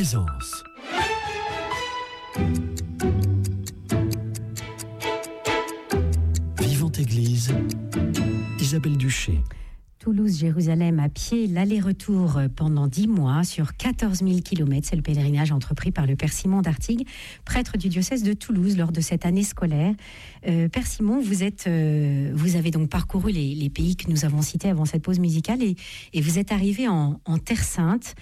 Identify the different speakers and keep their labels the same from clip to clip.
Speaker 1: présence. Vivante Église, Isabelle Duché.
Speaker 2: Toulouse-Jérusalem à pied, l'aller-retour pendant 10 mois sur 14 000 km. C'est le pèlerinage entrepris par le Père Simon d'Artigues, prêtre du diocèse de Toulouse lors de cette année scolaire. Père Simon, vous avez donc parcouru les pays que nous avons cités avant cette pause musicale et vous êtes arrivé en Terre Sainte.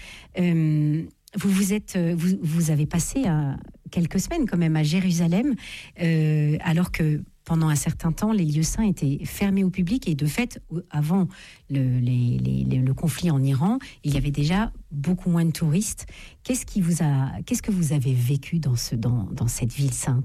Speaker 2: Vous avez passé quelques semaines quand même à Jérusalem, alors que pendant un certain temps, les lieux saints étaient fermés au public et de fait, avant le conflit en Iran, il y avait déjà beaucoup moins de touristes. Qu'est-ce que vous avez vécu dans cette ville sainte ?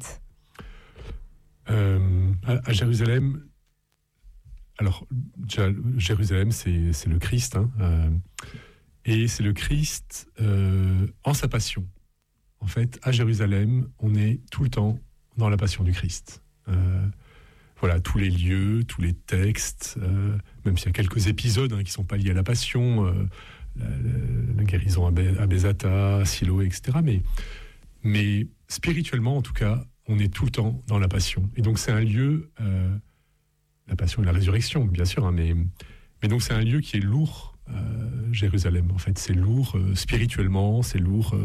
Speaker 3: À Jérusalem, alors Jérusalem, c'est le Christ, et c'est le Christ en sa passion. En fait, à Jérusalem, on est tout le temps dans la passion du Christ. Voilà, tous les lieux, tous les textes, même s'il y a quelques épisodes qui ne sont pas liés à la passion, la guérison à Bézata, Siloé, etc. Mais spirituellement, en tout cas, on est tout le temps dans la passion. Et donc c'est un lieu, la passion et la résurrection, bien sûr, mais donc c'est un lieu qui est lourd, Jérusalem. En fait, c'est lourd spirituellement, c'est lourd.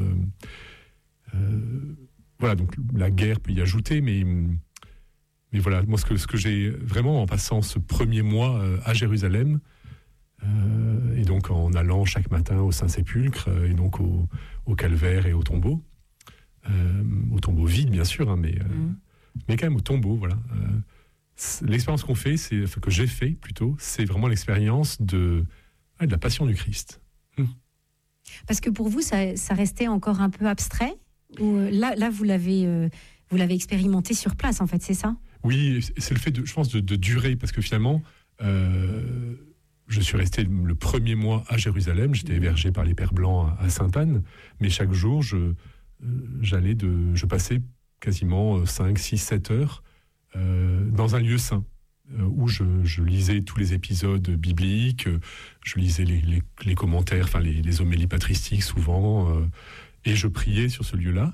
Speaker 3: Voilà, donc la guerre peut y ajouter, mais voilà, moi, ce que j'ai vraiment en passant ce premier mois à Jérusalem, et donc en allant chaque matin au Saint-Sépulcre, et donc au calvaire et au tombeau vide, bien sûr, mais quand même au tombeau, voilà. L'expérience qu'on fait, que j'ai fait plutôt, c'est vraiment l'expérience de la passion du Christ.
Speaker 2: Parce que pour vous, ça restait encore un peu abstrait, ou là vous l'avez expérimenté sur place, en fait, c'est ça ?
Speaker 3: Oui, c'est le fait, je pense, de durer, parce que finalement, je suis resté le premier mois à Jérusalem, j'étais hébergé par les Pères Blancs à Sainte-Anne, mais chaque jour, je passais quasiment 5, 6, 7 heures dans un lieu saint, où je lisais tous les épisodes bibliques, je lisais les commentaires, enfin les homélies patristiques souvent, et je priais sur ce lieu-là,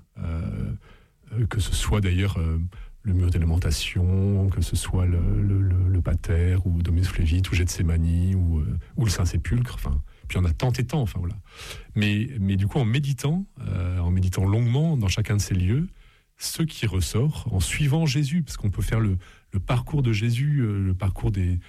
Speaker 3: que ce soit d'ailleurs le mur des lamentations, que ce soit le pater, ou Dominus Flevit, ou Gethsémani, ou le Saint-Sépulcre, enfin, puis il y en a tant et tant, enfin voilà. Mais du coup, en méditant longuement dans chacun de ces lieux, ce qui ressort, en suivant Jésus, parce qu'on peut faire le parcours de Jésus, le parcours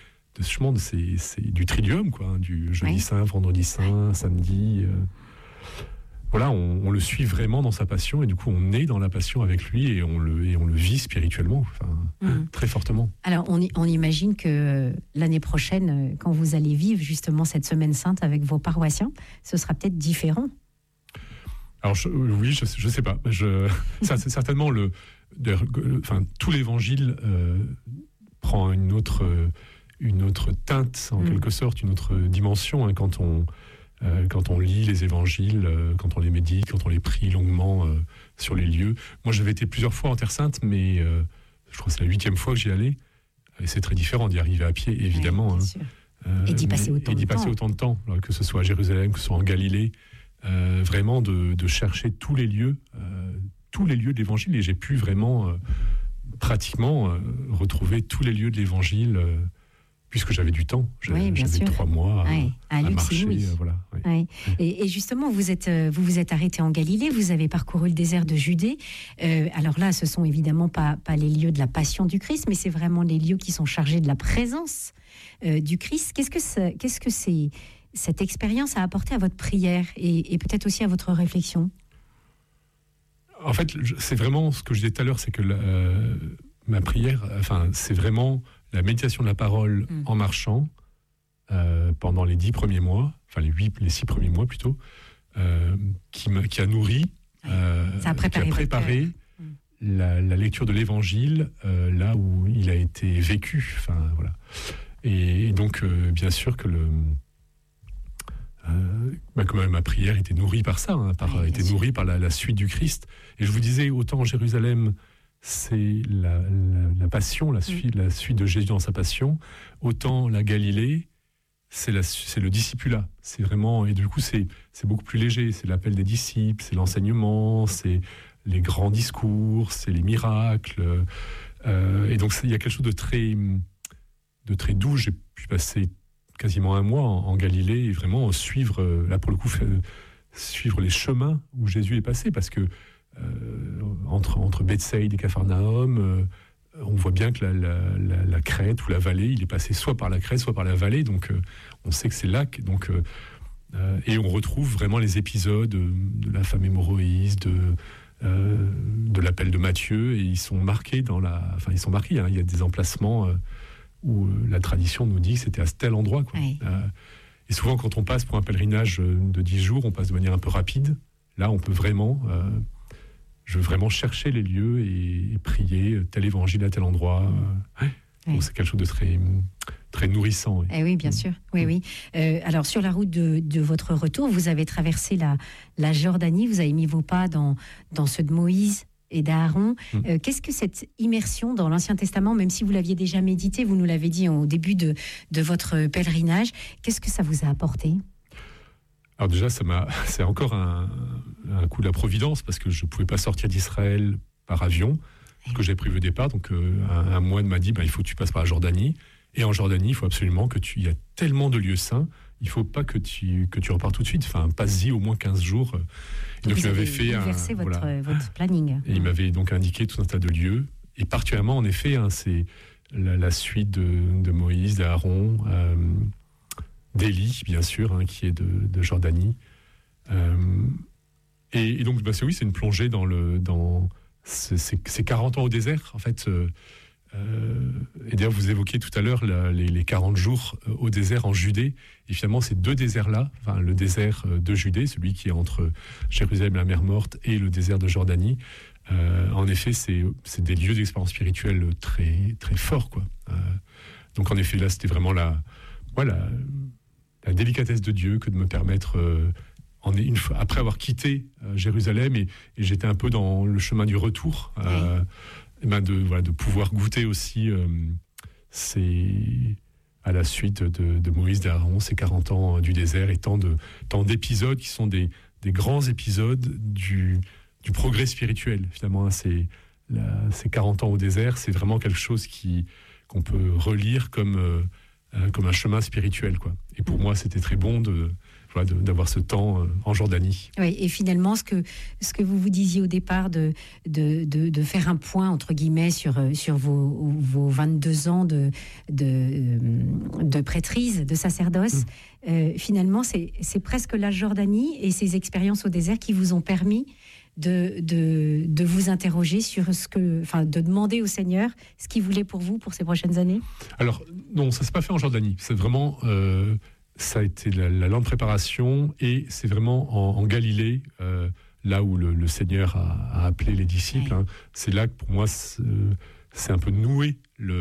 Speaker 3: c'est du Triduum, quoi, du jeudi saint, vendredi saint, samedi. Voilà, on le suit vraiment dans sa passion, et du coup on est dans la passion avec lui, et on le vit spirituellement, très fortement.
Speaker 2: Alors on imagine que l'année prochaine, quand vous allez vivre justement cette semaine sainte avec vos paroissiens, ce sera peut-être différent.
Speaker 3: Alors je sais pas. Ça, c'est certainement tout l'évangile prend une autre teinte, en quelque sorte, une autre dimension, quand on lit les évangiles, quand on les médite, quand on les prie longuement sur les lieux. Moi, j'avais été plusieurs fois en Terre Sainte, mais je crois que c'est la 8e fois que j'y allais. Et c'est très différent d'y arriver à pied, évidemment.
Speaker 2: Et d'y passer autant
Speaker 3: de temps, que ce soit à Jérusalem, que ce soit en Galilée. Vraiment de chercher tous les lieux de l'évangile. Et j'ai pu vraiment, pratiquement, retrouver tous les lieux de l'évangile, puisque j'avais du temps. J'avais 3 mois à marcher. Voilà,
Speaker 2: Et justement, vous vous êtes arrêté en Galilée, vous avez parcouru le désert de Judée. Alors là, ce sont évidemment pas les lieux de la passion du Christ, mais c'est vraiment les lieux qui sont chargés de la présence du Christ. Qu'est-ce que cette expérience a apporté à votre prière et peut-être aussi à votre réflexion ?
Speaker 3: En fait, c'est vraiment ce que je disais tout à l'heure, c'est que ma prière, c'est vraiment la méditation de la parole en marchant pendant les 10 premiers mois, les 6 premiers mois plutôt, qui a nourri,
Speaker 2: ça a
Speaker 3: préparé la lecture de l'Évangile là où il a été vécu. Voilà. Et donc, bien sûr que quand même ma prière était nourrie par ça, était nourrie par la suite du Christ. Et je vous disais, autant en Jérusalem, c'est la passion, la suite de Jésus dans sa passion, autant la Galilée, c'est le discipulat. C'est vraiment, et du coup, c'est beaucoup plus léger. C'est l'appel des disciples, c'est l'enseignement, c'est les grands discours, c'est les miracles. Et donc, il y a quelque chose de très doux. J'ai pu passer quasiment un mois en Galilée et vraiment suivre, là pour le coup, suivre les chemins où Jésus est passé, parce que entre Bethsaïde et Capharnaüm, on voit bien que la crête ou la vallée, il est passé soit par la crête, soit par la vallée, donc on sait que c'est là. Donc, et on retrouve vraiment les épisodes de la femme hémorroïde, de l'appel de Matthieu, et ils sont marqués il y a des emplacements où la tradition nous dit que c'était à tel endroit, quoi.
Speaker 2: Oui.
Speaker 3: Et souvent, quand on passe pour un pèlerinage de 10 jours, on passe de manière un peu rapide. Là, on peut vraiment... je veux vraiment chercher les lieux et prier tel évangile à tel endroit. Donc c'est quelque chose de très, très nourrissant. Oui.
Speaker 2: Oui, bien sûr. Oui. Alors, sur la route de votre retour, vous avez traversé la Jordanie, vous avez mis vos pas dans ceux de Moïse et d'Aaron. Qu'est-ce que cette immersion dans l'Ancien Testament, même si vous l'aviez déjà médité, vous nous l'avez dit au début de votre pèlerinage, qu'est-ce que ça vous a apporté ?
Speaker 3: Alors déjà, c'est encore un coup de la providence, parce que je ne pouvais pas sortir d'Israël par avion, ce que j'avais prévu au départ. Donc un moine m'a dit, il faut que tu passes par la Jordanie. Et en Jordanie, il faut absolument il y a tellement de lieux saints, il ne faut pas que tu repars tout de suite. Enfin, passe-y au moins 15 jours. Et donc il m'avait fait
Speaker 2: votre planning.
Speaker 3: Et il m'avait donc indiqué tout un tas de lieux. Et particulièrement, en effet, c'est la suite de Moïse, d'Aaron, d'Élie, bien sûr, qui est de Jordanie. Et donc, oui, c'est une plongée dans ces 40 ans au désert, en fait. Et d'ailleurs, vous évoquiez tout à l'heure les 40 jours au désert en Judée. Et finalement, ces deux déserts-là, le désert de Judée, celui qui est entre Jérusalem et la mer Morte, et le désert de Jordanie, en effet, c'est des lieux d'expérience spirituelle très, très forts, quoi. Donc, en effet, là, c'était vraiment la délicatesse de Dieu que de me permettre, après avoir quitté Jérusalem, et j'étais un peu dans le chemin du retour, de pouvoir goûter aussi à la suite de Moïse, d'Aaron, ces 40 ans du désert, et tant d'épisodes qui sont des grands épisodes du progrès spirituel. Finalement, ces 40 ans au désert, c'est vraiment quelque chose qu'on peut relire comme un chemin spirituel, quoi. Et pour moi, c'était très bon d'avoir ce temps en Jordanie.
Speaker 2: Oui, et finalement, ce que vous disiez au départ de faire un point, entre guillemets, sur vos 22 ans de prêtrise, de sacerdoce, finalement, c'est presque la Jordanie et ces expériences au désert qui vous ont permis de vous interroger sur de demander au Seigneur ce qu'il voulait pour vous pour ces prochaines années. Alors
Speaker 3: non, ça s'est pas fait en Jordanie. C'est vraiment ça a été la lente préparation, et c'est vraiment en Galilée, là où le Seigneur a appelé les disciples. Oui. C'est là que pour moi c'est un peu noué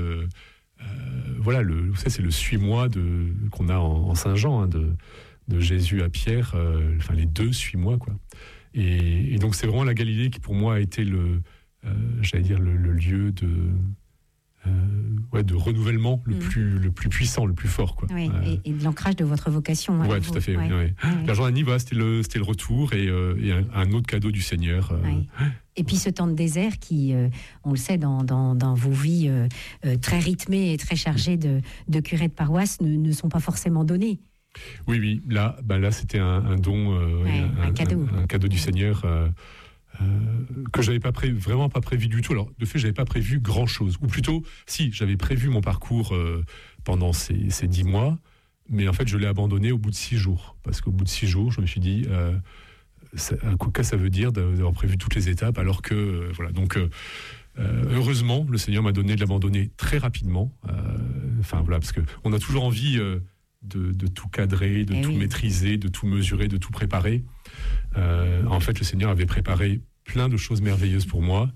Speaker 3: c'est le suis-moi qu'on a en Saint Jean, de Jésus à Pierre, les deux suis-moi, quoi. Et donc c'est vraiment la Galilée qui pour moi a été le lieu de renouvellement le plus puissant, le plus fort, quoi.
Speaker 2: Oui, et de l'ancrage de votre vocation.
Speaker 3: Oui, tout à fait. Oui. La Jordanie, c'était le retour et un autre cadeau du Seigneur.
Speaker 2: Et puis ce temps de désert qui, on le sait, dans vos vies très rythmées et très chargées de curés de paroisse, ne sont pas forcément donnés.
Speaker 3: Oui, là c'était un don, un cadeau du Seigneur que j'avais vraiment pas prévu du tout. Alors, de fait, j'avais pas prévu grand-chose, ou plutôt, si, j'avais prévu mon parcours pendant ces 10 mois, mais en fait, je l'ai abandonné au bout de 6 jours, parce qu'au bout de 6 jours, je me suis dit, qu'est-ce que ça veut dire d'avoir prévu toutes les étapes, alors que donc heureusement, le Seigneur m'a donné de l'abandonner très rapidement, parce que on a toujours envie de tout cadrer, de tout maîtriser, de tout mesurer, de tout préparer. En fait, le Seigneur avait préparé plein de choses merveilleuses pour moi,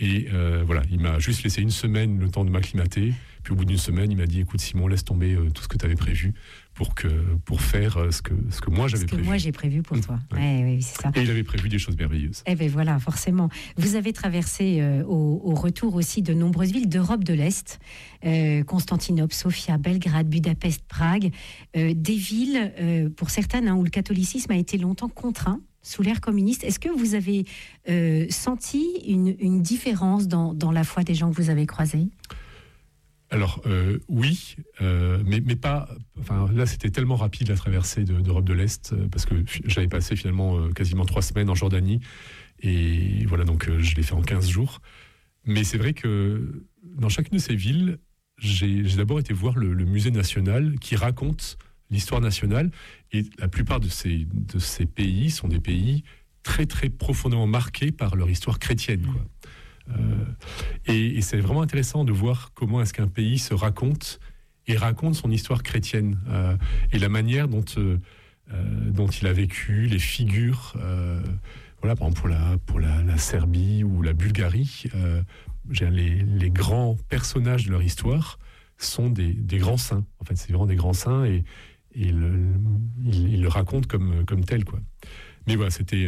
Speaker 3: Et voilà, il m'a juste laissé une semaine le temps de m'acclimater. Puis au bout d'une semaine, il m'a dit, écoute Simon, laisse tomber tout ce que tu avais prévu pour faire ce que moi j'avais prévu.
Speaker 2: Ce que moi j'ai prévu pour toi. Ouais, oui, c'est ça.
Speaker 3: Et il avait prévu des choses merveilleuses.
Speaker 2: Eh bien voilà, forcément. Vous avez traversé au retour aussi de nombreuses villes d'Europe de l'Est, Constantinople, Sofia, Belgrade, Budapest, Prague, des villes, pour certaines, où le catholicisme a été longtemps contraint sous l'ère communiste. Est-ce que vous avez senti une différence dans la foi des gens que vous avez croisés ?
Speaker 3: Alors oui, mais pas. Enfin là, c'était tellement rapide la traversée d'Europe de l'Est parce que j'avais passé finalement quasiment 3 semaines en Jordanie et voilà, donc je l'ai fait en 15 jours. Mais c'est vrai que dans chacune de ces villes, j'ai d'abord été voir le musée national qui raconte l'histoire nationale, et la plupart de ces pays sont des pays très très profondément marqués par leur histoire chrétienne, quoi. Et c'est vraiment intéressant de voir comment est-ce qu'un pays se raconte son histoire chrétienne, et la manière dont il a vécu, les figures, voilà, par exemple pour la Serbie ou la Bulgarie, les grands personnages de leur histoire sont des grands saints. En fait, c'est vraiment des grands saints, et ils le racontent comme tel, quoi. Mais voilà, c'était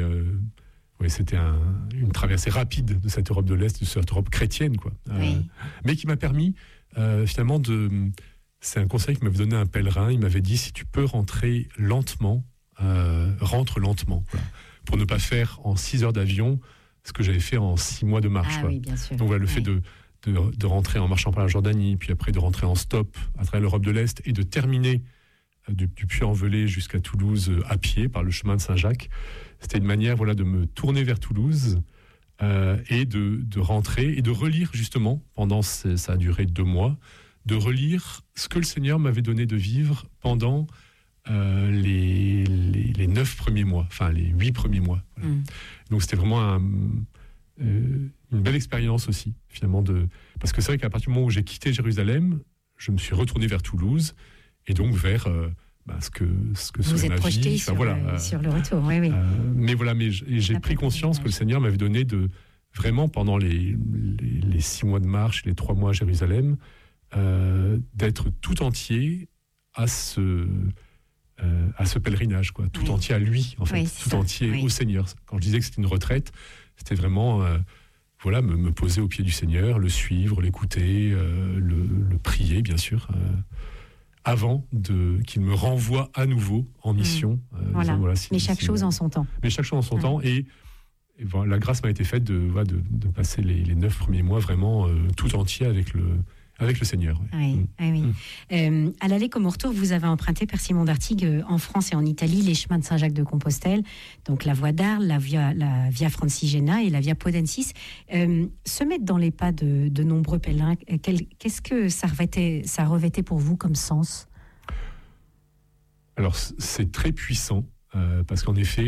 Speaker 3: une traversée rapide de cette Europe de l'Est, de cette Europe chrétienne, quoi.
Speaker 2: Oui.
Speaker 3: Mais qui m'a permis finalement c'est un conseil que m'avait donné un pèlerin. Il m'avait dit, si tu peux rentrer lentement, rentre lentement, voilà, pour ne pas faire en 6 heures d'avion ce que j'avais fait en 6 mois de marche.
Speaker 2: Oui, bien sûr.
Speaker 3: Donc voilà, le fait de rentrer en marchant par la Jordanie, puis après de rentrer en stop à travers l'Europe de l'Est, et de terminer du Puy-en-Velay jusqu'à Toulouse à pied par le chemin de Saint-Jacques. C'était une manière, voilà, de me tourner vers Toulouse et de rentrer et de relire, justement, pendant ça a duré 2 mois, de relire ce que le Seigneur m'avait donné de vivre pendant les 9 premiers mois, enfin les 8 premiers mois. Voilà. Donc c'était vraiment une belle expérience aussi, finalement, parce que c'est vrai qu'à partir du moment où j'ai quitté Jérusalem, je me suis retourné vers Toulouse, et donc vers ce que
Speaker 2: vous
Speaker 3: serait
Speaker 2: êtes
Speaker 3: ma
Speaker 2: projeté
Speaker 3: vie.
Speaker 2: sur le retour, oui.
Speaker 3: Mais voilà, j'ai pris conscience que le Seigneur m'avait donné vraiment pendant les 6 mois de marche, les 3 mois à Jérusalem, d'être tout entier à ce pèlerinage, quoi, tout entier à lui, en fait, tout entier au Seigneur. Quand je disais que c'était une retraite, c'était vraiment me poser au pied du Seigneur, le suivre, l'écouter, le prier, bien sûr. Avant qu'il me renvoie à nouveau en mission.
Speaker 2: Voilà. Mais chaque chose en son temps.
Speaker 3: Mais chaque chose en son temps. Et voilà, la grâce m'a été faite de passer les 9 premiers mois vraiment tout entier avec le Seigneur.
Speaker 2: Oui. À l'aller comme au retour, vous avez emprunté, Père Simon d'Artigues, en France et en Italie, les chemins de Saint-Jacques de Compostelle, donc la voie d'Arles, la Via Francigena et la Via Podensis. Se mettre dans les pas de nombreux pèlerins, qu'est-ce que ça revêtait pour vous comme sens ?
Speaker 3: Alors, c'est très puissant, parce qu'en effet,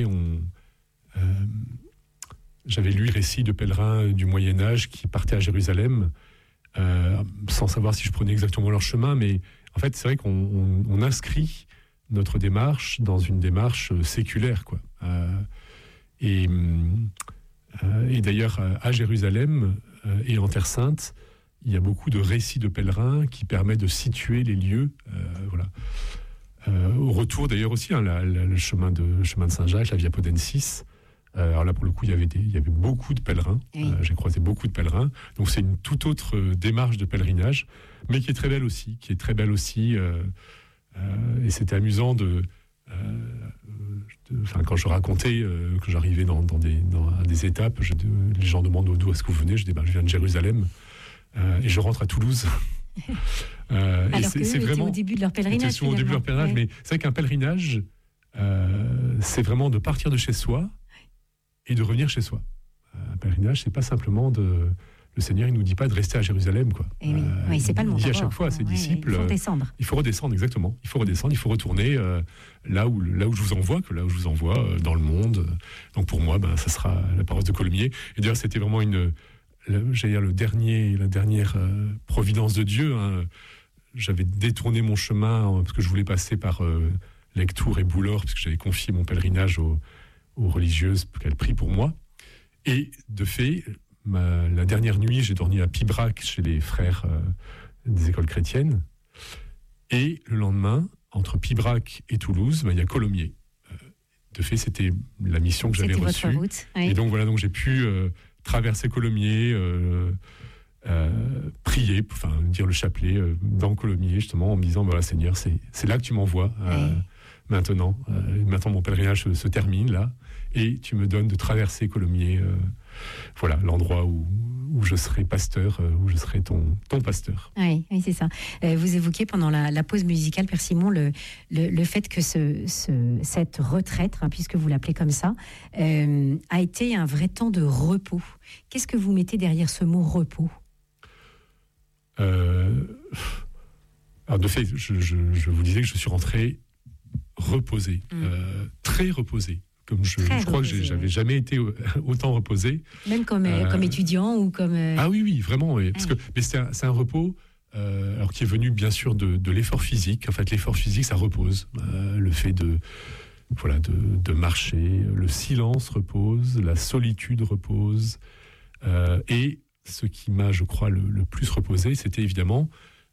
Speaker 3: j'avais lu le récit de pèlerins du Moyen-Âge qui partaient à Jérusalem, sans savoir si je prenais exactement leur chemin, mais en fait, c'est vrai qu'on inscrit notre démarche dans une démarche séculaire, quoi. Et d'ailleurs, à Jérusalem et en Terre Sainte, il y a beaucoup de récits de pèlerins qui permettent de situer les lieux. Voilà. Au retour, d'ailleurs aussi, le chemin de Saint-Jacques, la Via Podensis. Alors là, pour le coup, il y avait beaucoup de pèlerins.
Speaker 2: Oui.
Speaker 3: J'ai croisé beaucoup de pèlerins. Donc c'est une toute autre démarche de pèlerinage, mais qui est très belle aussi. Et c'était amusant quand je racontais que j'arrivais à des étapes, les gens demandent d'où est-ce que vous venez. Je dis, je viens de Jérusalem et je rentre à Toulouse.
Speaker 2: Alors que c'est vraiment au début de leur pèlerinage.
Speaker 3: Au début de leur pèlerinage, mais c'est vrai qu'un pèlerinage, c'est vraiment de partir de chez soi et de revenir chez soi. Un pèlerinage, c'est pas simplement le Seigneur, il nous dit pas de rester à Jérusalem, quoi.
Speaker 2: Oui, c'est pas le
Speaker 3: il
Speaker 2: mot.
Speaker 3: dit à chaque fois à ses disciples,
Speaker 2: il faut descendre.
Speaker 3: Il faut redescendre, exactement. Il faut redescendre, il faut retourner là où je vous envoie, dans le monde. Donc pour moi, ça sera la paroisse de Colomiers. Et d'ailleurs, c'était vraiment la dernière providence de Dieu. J'avais détourné mon chemin parce que je voulais passer par Lectoure et Boulor, parce que j'avais confié mon pèlerinage aux religieuses pour qu'elles prient pour moi. Et de fait, la dernière nuit, j'ai dormi à Pibrac, chez les frères des écoles chrétiennes. Et le lendemain, entre Pibrac et Toulouse, il y a Colomiers. De fait, c'était la mission que j'avais reçue.
Speaker 2: Votre route, oui.
Speaker 3: Et donc, voilà, donc j'ai pu traverser Colomiers, prier, dire le chapelet dans Colomiers, justement, en me disant, voilà, Seigneur, c'est là que tu m'envoies. Maintenant, mon pèlerinage se termine, là, et tu me donnes de traverser Colomiers, voilà, l'endroit où je serai pasteur, où je serai ton pasteur.
Speaker 2: Oui, c'est ça. Vous évoquiez pendant la pause musicale, Père Simon, le fait que cette retraite, puisque vous l'appelez comme ça, a été un vrai temps de repos. Qu'est-ce que vous mettez derrière ce mot repos ?
Speaker 3: Alors de fait, je vous disais que je suis rentré reposé, très reposé. Comme je crois que j'avais jamais été autant reposé.
Speaker 2: Même comme étudiant ou comme...
Speaker 3: Ah oui, vraiment. Oui. Mais c'est un repos alors qui est venu bien sûr de l'effort physique. En fait, l'effort physique, ça repose. Le fait de marcher, le silence repose, la solitude repose. Et ce qui m'a, je crois, le plus reposé, c'était évidemment...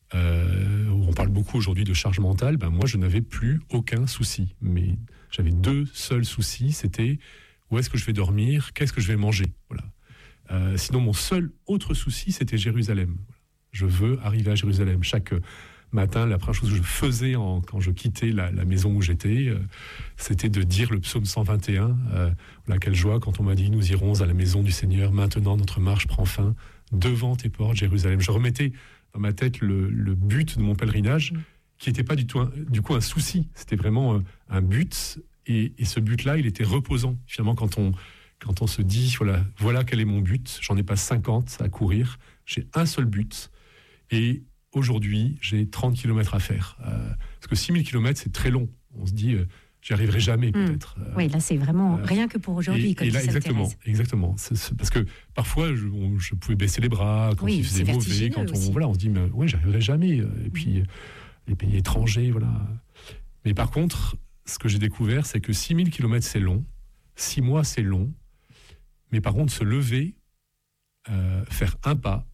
Speaker 3: on parle beaucoup aujourd'hui de charge mentale. Moi, je n'avais plus aucun souci. Mais j'avais 2 seuls soucis. C'était où est-ce que je vais dormir, qu'est-ce que je vais manger. Voilà. Sinon, mon seul autre souci, c'était Jérusalem. Voilà. Je veux arriver à Jérusalem. Chaque matin, la première chose que je faisais quand je quittais la maison où j'étais, c'était de dire le psaume 121. Quelle joie quand on m'a dit « Nous irons à la maison du Seigneur. Maintenant, notre marche prend fin. Devant tes portes, Jérusalem. » Je remettais dans ma tête le but de mon pèlerinage, qui n'était pas du tout un souci. C'était vraiment un but, et ce but-là, il était reposant. Finalement, quand on se dit, voilà quel est mon but, j'en ai pas 50 à courir, j'ai un seul but, et aujourd'hui, j'ai 30 km à faire. Parce que 6000 km, c'est très long. On se dit, j'y arriverai jamais, peut-être.
Speaker 2: Oui, là, c'est vraiment rien que pour aujourd'hui.
Speaker 3: Et là, exactement. C'est parce que parfois, je pouvais baisser les bras quand il faisait mauvais, quand on se dit, mais j'y arriverai jamais. Et puis, les pays étrangers, voilà. Mais par contre, ce que j'ai découvert, c'est que 6000 km, c'est long. 6 mois, c'est long. Mais par contre, se lever, faire un pas,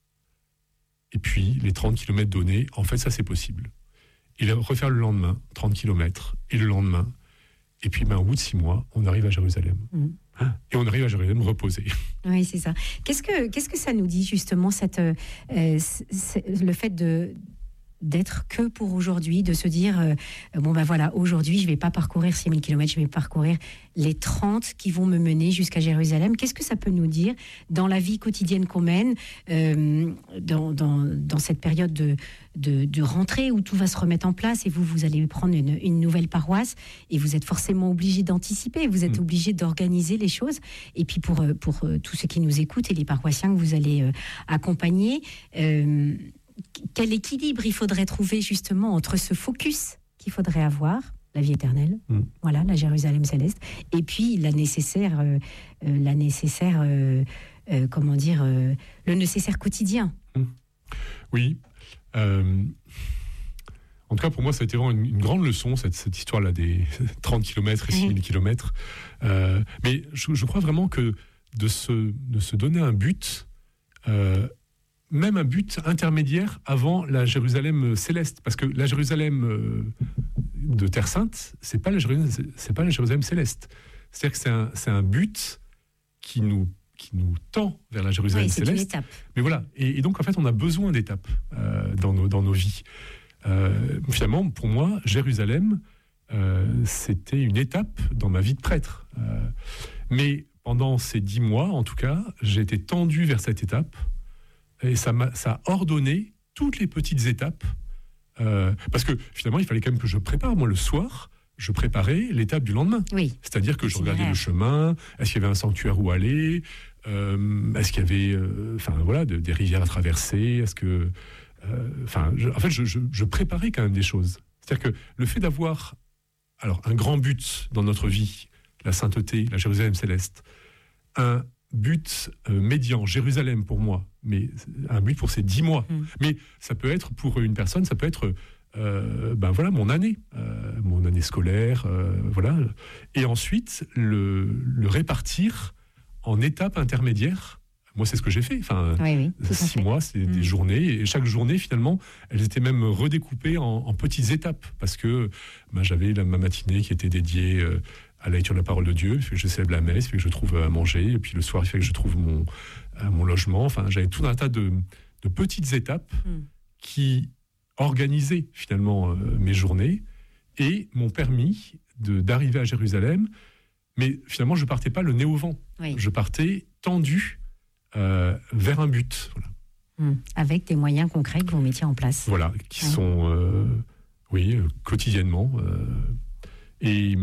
Speaker 3: et puis les 30 km donnés, en fait, ça, c'est possible. Et refaire le lendemain, 30 km, et le lendemain. Et puis, au bout de 6 mois, on arrive à Jérusalem. Et on arrive à Jérusalem reposé.
Speaker 2: Oui, c'est ça. Qu'est-ce que ça nous dit, justement, le fait d'être que pour aujourd'hui, de se dire, aujourd'hui, je ne vais pas parcourir 6000 km, je vais parcourir les 30 qui vont me mener jusqu'à Jérusalem. Qu'est-ce que ça peut nous dire dans la vie quotidienne qu'on mène, dans cette période de rentrée où tout va se remettre en place et vous allez prendre une nouvelle paroisse et vous êtes forcément obligé d'anticiper, vous êtes obligé d'organiser les choses. Et puis pour tous ceux qui nous écoutent et les paroissiens que vous allez accompagner, quel équilibre il faudrait trouver justement entre ce focus qu'il faudrait avoir, la vie éternelle, voilà, la Jérusalem céleste, et puis le nécessaire quotidien.
Speaker 3: Oui. En tout cas, pour moi, ça a été vraiment une grande leçon, cette histoire-là des 30 km et 6000 km. Mais je crois vraiment que de se donner un but, même un but intermédiaire avant la Jérusalem céleste, parce que la Jérusalem de Terre Sainte, c'est pas la Jérusalem céleste. C'est-à-dire que c'est un but qui nous tend vers la Jérusalem céleste.
Speaker 2: C'est une étape.
Speaker 3: Mais voilà, et donc en fait, on a besoin d'étapes dans nos vies. Finalement, pour moi, Jérusalem, c'était une étape dans ma vie de prêtre. Mais pendant ces 10 mois, en tout cas, j'ai été tendu vers cette étape. Et ça a ordonné toutes les petites étapes. Parce que finalement, il fallait quand même que je prépare. Moi, le soir, je préparais l'étape du lendemain.
Speaker 2: Oui.
Speaker 3: C'est-à-dire que je regardais le chemin. Est-ce qu'il y avait un sanctuaire où aller ? Est-ce qu'il y avait des rivières à traverser ? Est-ce que... je préparais quand même des choses. C'est-à-dire que le fait d'avoir un grand but dans notre vie, la sainteté, la Jérusalem céleste, un but médian, Jérusalem pour moi, mais un but pour ces 10 mois. Mais ça peut être pour une personne, ça peut être mon année scolaire, et ensuite le répartir en étapes intermédiaires moi, c'est ce que j'ai fait. Enfin,
Speaker 2: Oui, tout à
Speaker 3: 6
Speaker 2: fait.
Speaker 3: mois, c'est des journées. Et chaque journée, finalement, elles étaient même redécoupées en petites étapes. Parce que j'avais ma matinée qui était dédiée à la lecture de la parole de Dieu. Il fait que je célèbre la messe, il fait que je trouve à manger. Et puis le soir, il fait que je trouve mon logement. Enfin, j'avais tout un tas de petites étapes qui organisaient finalement mes journées et m'ont permis d'arriver à Jérusalem. Mais finalement, je ne partais pas le nez au vent.
Speaker 2: Oui.
Speaker 3: Je partais tendu vers un but. Voilà.
Speaker 2: Avec des moyens concrets que vous mettiez en place.
Speaker 3: Voilà, qui sont, quotidiennement. Et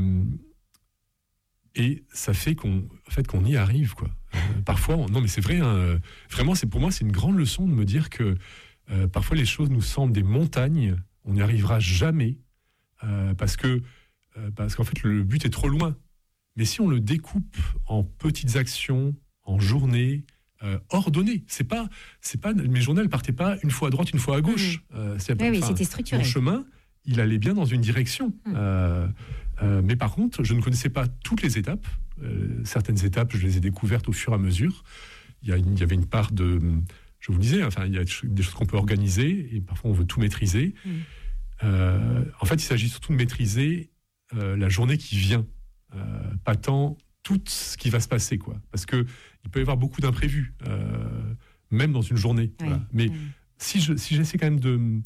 Speaker 3: ça fait qu'on y arrive, quoi. Parfois, non, mais c'est vrai, hein, vraiment, pour moi, c'est une grande leçon de me dire que parfois les choses nous semblent des montagnes, on n'y arrivera jamais, parce qu'en fait, le but est trop loin. Mais si on le découpe en petites actions, en journées, ordonnées, c'est pas mes journées, elles partaient pas une fois à droite, une fois à gauche.
Speaker 2: Oui, c'était structuré.
Speaker 3: Mon chemin, il allait bien dans une direction. Mais par contre, je ne connaissais pas toutes les étapes. Certaines étapes, je les ai découvertes au fur et à mesure. Il y avait une part de... Je vous le disais, enfin, il y a des choses qu'on peut organiser et parfois on veut tout maîtriser. En fait, il s'agit surtout de maîtriser la journée qui vient. Pas tant tout ce qui va se passer, quoi. Parce qu'il peut y avoir beaucoup d'imprévus, même dans une journée.
Speaker 2: Oui.
Speaker 3: Voilà. Mais si j'essaie quand même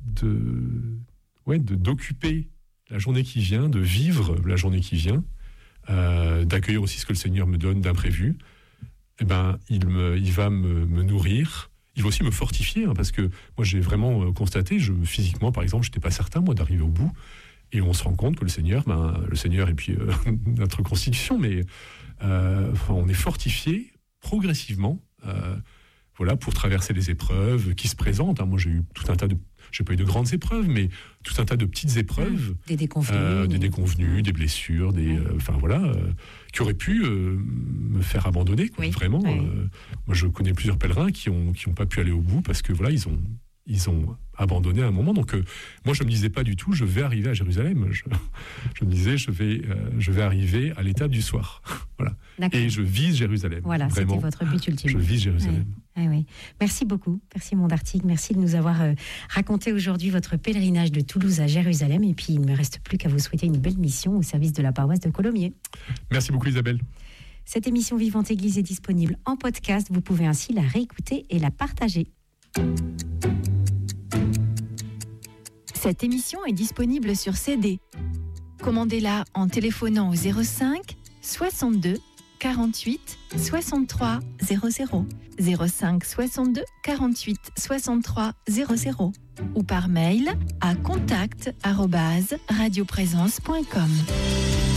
Speaker 3: d'occuper la journée qui vient, de vivre la journée qui vient, d'accueillir aussi ce que le Seigneur me donne d'imprévu, eh ben, il va me nourrir. Il va aussi me fortifier, hein, parce que moi, j'ai vraiment constaté, physiquement, par exemple, je n'étais pas certain, moi, d'arriver au bout. Et on se rend compte que le Seigneur et puis notre constitution, mais on est fortifié progressivement, pour traverser les épreuves qui se présentent. Hein. Moi, j'ai eu tout un tas j'ai pas eu de grandes épreuves, mais tout un tas de petites épreuves,
Speaker 2: des déconvenues,
Speaker 3: des blessures, qui auraient pu me faire abandonner, quoi, vraiment.
Speaker 2: Oui.
Speaker 3: Moi, je connais plusieurs pèlerins qui ont pas pu aller au bout parce que ils ont abandonné à un moment. Donc, moi, je me disais pas du tout, je vais arriver à Jérusalem. Je me disais, je vais arriver à l'étape du soir. Voilà.
Speaker 2: D'accord.
Speaker 3: Et je vise Jérusalem.
Speaker 2: Voilà,
Speaker 3: vraiment.
Speaker 2: c'était votre but ultime.
Speaker 3: Je vise Jérusalem.
Speaker 2: Oui. Merci beaucoup, Père Simon d'Artigues. Merci de nous avoir raconté aujourd'hui votre pèlerinage de Toulouse à Jérusalem. Et puis, il ne me reste plus qu'à vous souhaiter une belle mission au service de la paroisse de Colomiers.
Speaker 3: Merci beaucoup, Isabelle.
Speaker 2: Cette émission Vivante Église est disponible en podcast. Vous pouvez ainsi la réécouter et la partager.
Speaker 4: Cette émission est disponible sur CD. Commandez-la en téléphonant au 05 62 48 63 00, 05 62 48 63 00 ou par mail à contact@radioprésence.com.